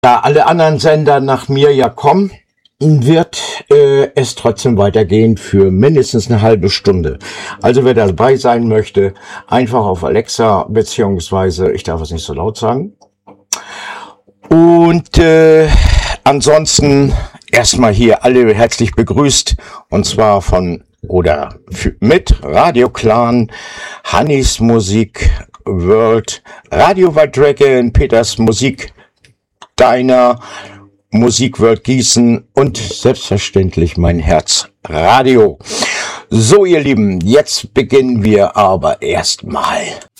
Da alle anderen Sender nach mir ja kommen, wird es trotzdem weitergehen für mindestens eine halbe Stunde. Also wer dabei sein möchte, einfach auf Alexa, beziehungsweise, ich darf es nicht so laut sagen. Und ansonsten erstmal hier alle herzlich begrüßt, und zwar von oder mit Radio Clan, Hannis Musik World, Radio White Dragon, Peters Musik Deiner, Musikworld Gießen und selbstverständlich mein Herz Radio. So, ihr Lieben, jetzt beginnen wir aber erstmal.